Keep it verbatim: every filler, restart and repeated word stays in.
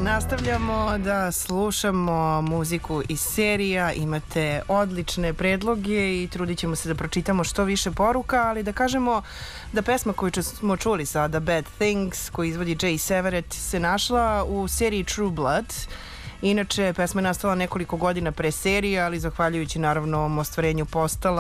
Nastavljamo da slušamo muziku iz serija, imate odlične predloge i trudit ćemo se da pročitamo što više poruka, ali da kažemo da pesma koju smo čuli sada, Bad Things, koju izvodi Jay Severett, se našla u seriji True Blood. Inače, pesma je nastala nekoliko godina pre serije, ali zahvaljujući naravno ovom ostvarenju postala